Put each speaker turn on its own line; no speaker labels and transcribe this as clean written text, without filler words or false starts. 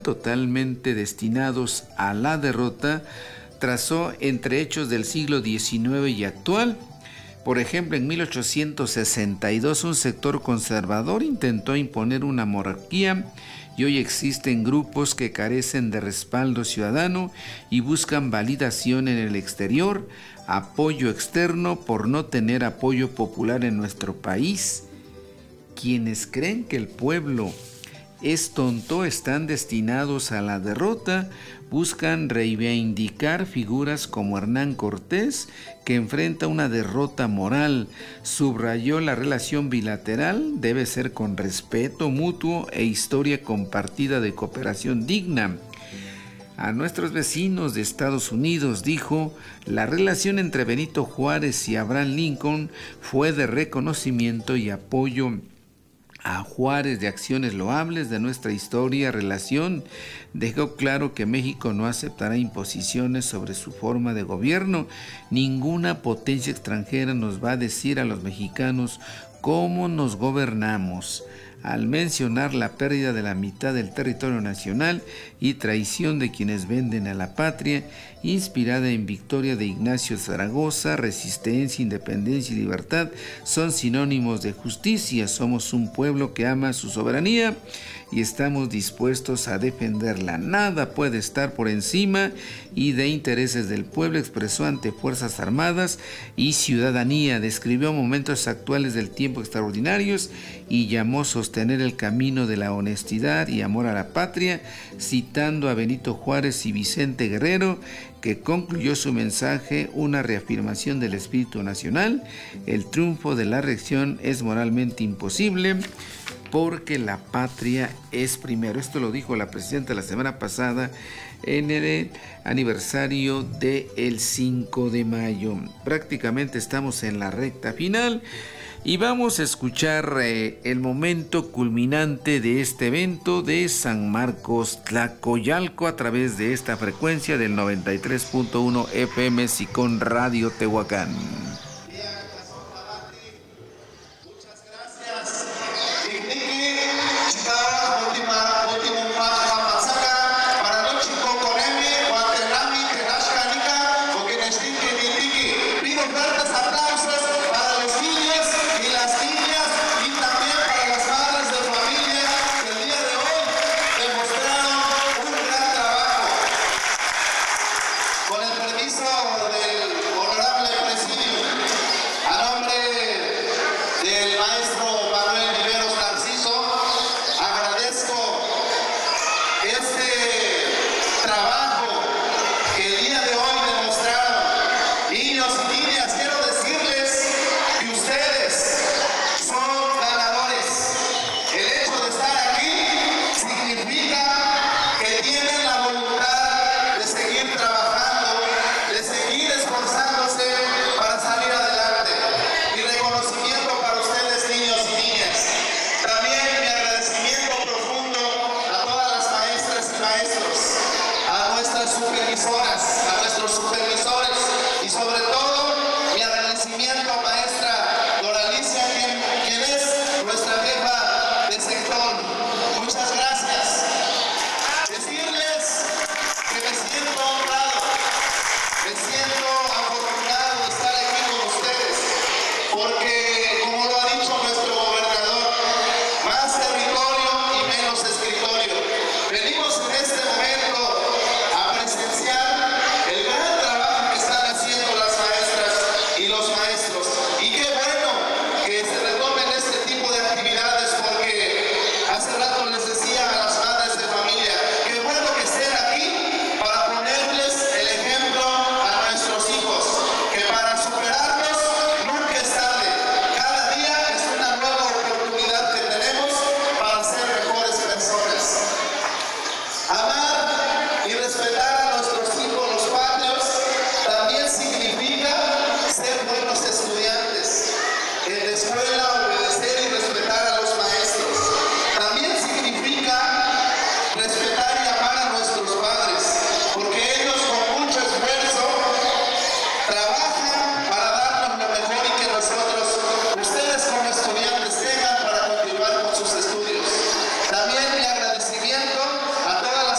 totalmente destinados a la derrota, trazó entre hechos del siglo XIX y actual. Por ejemplo, en 1862 un sector conservador intentó imponer una monarquía y hoy existen grupos que carecen de respaldo ciudadano y buscan validación en el exterior, apoyo externo por no tener apoyo popular en nuestro país. Quienes creen que el pueblo es tonto están destinados a la derrota, buscan reivindicar figuras como Hernán Cortés, que enfrenta una derrota moral. Subrayó la relación bilateral debe ser con respeto mutuo e historia compartida de cooperación digna. A nuestros vecinos de Estados Unidos dijo, la relación entre Benito Juárez y Abraham Lincoln fue de reconocimiento y apoyo a Juárez de acciones loables de nuestra historia. Relación dejó claro que México no aceptará imposiciones sobre su forma de gobierno. Ninguna potencia extranjera nos va a decir a los mexicanos cómo nos gobernamos. Al mencionar la pérdida de la mitad del territorio nacional y traición de quienes venden a la patria, inspirada en Victoria de Ignacio Zaragoza, resistencia, independencia y libertad son sinónimos de justicia. Somos un pueblo que ama su soberanía y estamos dispuestos a defenderla. Nada puede estar por encima y de intereses del pueblo, expresó ante Fuerzas Armadas y ciudadanía. Describió momentos actuales del tiempo extraordinarios y llamó a sostener el camino de la honestidad y amor a la patria, citando a Benito Juárez y Vicente Guerrero, que concluyó su mensaje una reafirmación del espíritu nacional. El triunfo de la reacción es moralmente imposible porque la patria es primero. Esto lo dijo la presidenta la semana pasada en el aniversario del 5 de mayo. Prácticamente estamos en la recta final y vamos a escuchar el momento culminante de este evento de San Marcos Tlacoyalco a través de esta frecuencia del 93.1 FM Sicón Radio Tehuacán.
Venimos en este momento